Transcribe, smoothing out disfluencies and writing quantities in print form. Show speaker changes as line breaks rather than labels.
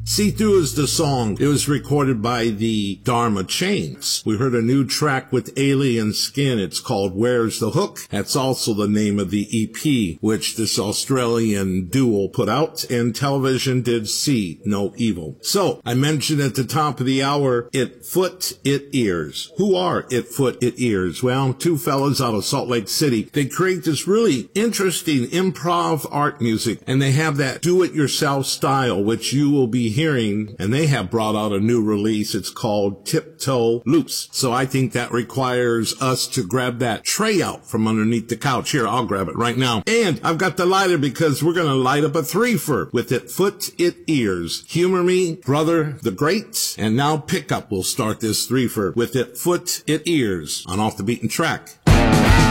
See Through is the song. It was recorded by the Dharma Chains. We heard a new track with Alien Skin. It's called Where's the Hook? That's also the name of the EP, which this Australian duo put out, and television did See No Evil. So, I mentioned at the top of the hour, It Foot, It Ears. Who are It Foot, It Ears? Well, two fellas out of Salt Lake City. They create this really interesting improv art music, and they have that do-it-yourself style, which you will be hearing, and they have brought out a new release. It's called Tiptoe Loose. So I think that requires us to grab that tray out from underneath the couch. Here, I'll grab it right now. And I've got the lighter because we're going to light up a threefer with It Foot, It Ears. Humor Me, Brother the Great, and now Pickup will start this threefer with It Foot, It Ears on Off the Beaten Track.